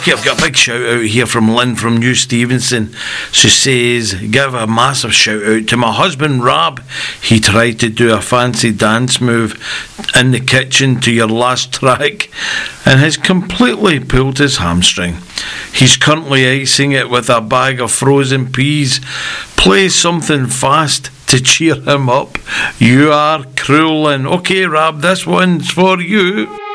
Okay, I've got a big shout out here from Lynn from New Stevenson. She says, give a massive shout out to my husband Rab. He tried to do a fancy dance move in the kitchen to your last track and has completely pulled his hamstring. He's currently icing it with a bag of frozen peas. Play something fast to cheer him up. You are cruel, and okay, Rab, this one's for you.